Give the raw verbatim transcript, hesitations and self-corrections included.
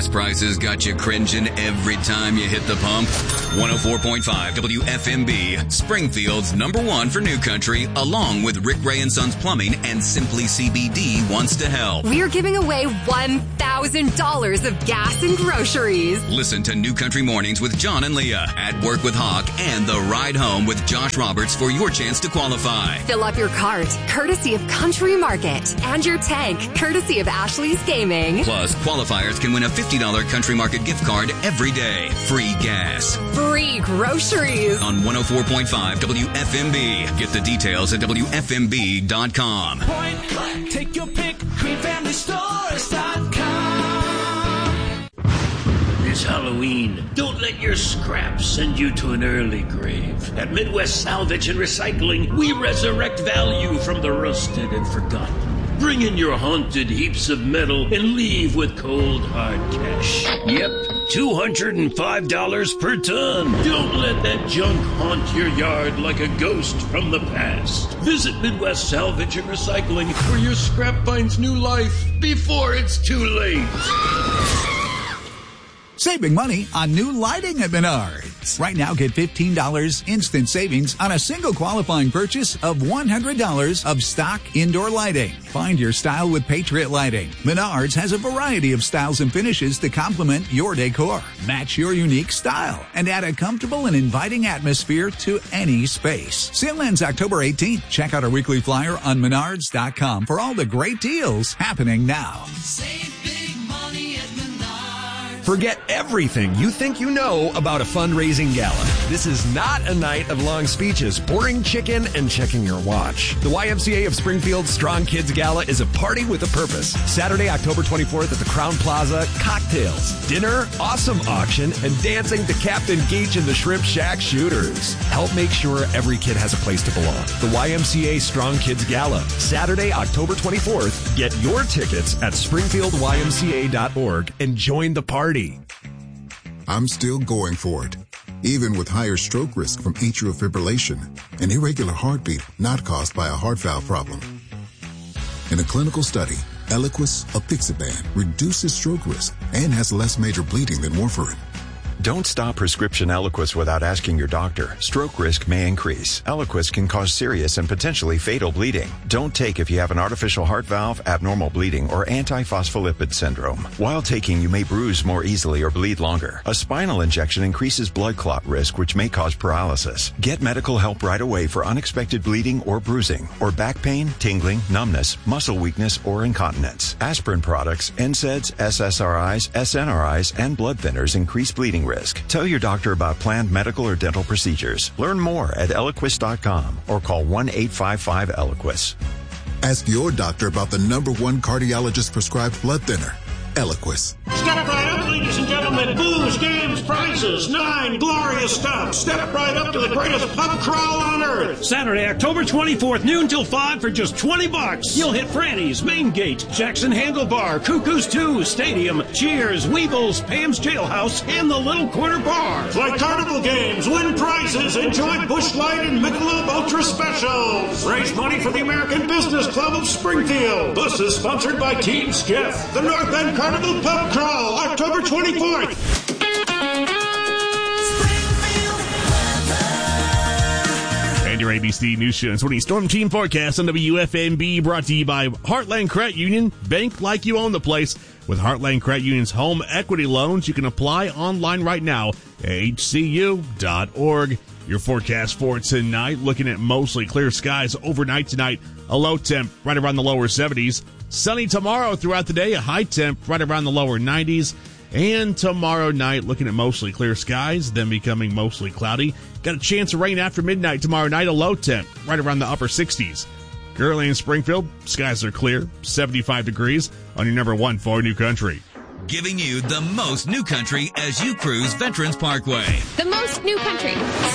Gas prices got you cringing every time you hit the pump. one oh four point five W F M B, Springfield's number one for New Country, along with Rick Ray and Sons Plumbing and Simply C B D wants to help. We're giving away one thousand dollars of gas and groceries. Listen to New Country Mornings with John and Leah, At Work with Hawk, and The Ride Home with Josh Roberts for your chance to qualify. Fill up your cart, courtesy of Country Market, and your tank, courtesy of Ashley's Gaming. Plus, qualifiers can win a fifty dollars Country Market gift card every day. Free gas. Free groceries. On one oh four point five W F M B. Get the details at W F M B dot com. Point blank, take your pick, green family stores dot com. It's Halloween. Don't let your scraps send you to an early grave. At Midwest Salvage and Recycling, we resurrect value from the rusted and forgotten. Bring in your haunted heaps of metal and leave with cold, hard cash. Yep, two hundred five dollars per ton. Don't let that junk haunt your yard like a ghost from the past. Visit Midwest Salvage and Recycling, where your scrap finds new life before it's too late. Saving money on new lighting at Menards. Right now, get fifteen dollars instant savings on a single qualifying purchase of one hundred dollars of stock indoor lighting. Find your style with Patriot Lighting. Menards has a variety of styles and finishes to complement your decor. Match your unique style and add a comfortable and inviting atmosphere to any space. Sale ends October eighteenth. Check out our weekly flyer on menards dot com for all the great deals happening now. Save big money at Menards. Forget everything you think you know about a fundraising gala. This is not a night of long speeches, boring chicken, and checking your watch. The Y M C A of Springfield's Strong Kids Gala is a party with a purpose. Saturday, October twenty-fourth at the Crown Plaza, cocktails, dinner, awesome auction, and dancing to Captain Geach and the Shrimp Shack Shooters. Help make sure every kid has a place to belong. The Y M C A Strong Kids Gala, Saturday, October twenty-fourth. Get your tickets at springfield y m c a dot org and join the party. I'm still going for it, even with higher stroke risk from atrial fibrillation, an irregular heartbeat not caused by a heart valve problem. In a clinical study, Eliquis, apixaban, reduces stroke risk and has less major bleeding than warfarin. Don't stop prescription Eliquis without asking your doctor. Stroke risk may increase. Eliquis can cause serious and potentially fatal bleeding. Don't take if you have an artificial heart valve, abnormal bleeding, or antiphospholipid syndrome. While taking, you may bruise more easily or bleed longer. A spinal injection increases blood clot risk, which may cause paralysis. Get medical help right away for unexpected bleeding or bruising, or back pain, tingling, numbness, muscle weakness, or incontinence. Aspirin products, N SAIDs, S S R Is, S N R Is, and blood thinners increase bleeding risk. Tell your doctor about planned medical or dental procedures. Learn more at eliquis dot com or call one eight five five Eliquis. Ask your doctor about the number one cardiologist prescribed blood thinner, Eliquis. Step right up, ladies and gentlemen. Booze, games, prizes, nine glorious stops. Step right up to the greatest pub crawl on earth. Saturday, October twenty-fourth, noon till five for just twenty bucks. You'll hit Franny's, Main Gate, Jackson Handlebar, Cuckoo's two, Stadium, Cheers, Weebles, Pam's Jailhouse, and the Little Corner Bar. Play carnival games, win prizes, enjoy Busch Light and Michelob Ultra specials. Raise money for the American Business Club of Springfield. This is sponsored by Team Skiff, the North End Carnival Pub Crawl, October twenty-fourth. And your A B C News Show. So, Storm Team Forecast on W F M B, brought to you by Heartland Credit Union. Bank like you own the place. With Heartland Credit Union's home equity loans, you can apply online right now at h c u dot org. Your forecast for tonight, looking at mostly clear skies overnight tonight. A low temp right around the lower seventies. Sunny tomorrow throughout the day. A high temp right around the lower nineties. And tomorrow night, looking at mostly clear skies, then becoming mostly cloudy. Got a chance of rain after midnight tomorrow night. A low temp right around the upper sixties. Currently in Springfield, skies are clear. seventy-five degrees on your number one for New Country. Giving you the most New Country as you cruise Veterans Parkway. The most New Country.